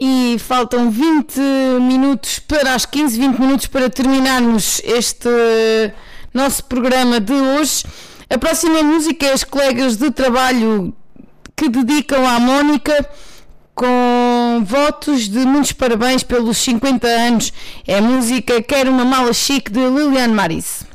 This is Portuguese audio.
E faltam 20 minutos para as 15, 20 minutos para terminarmos este nosso programa de hoje. A próxima música é as colegas de trabalho que dedicam à Mónica, com votos de muitos parabéns pelos 50 anos. É a música Quero uma Mala Chique, de Liliane Maris.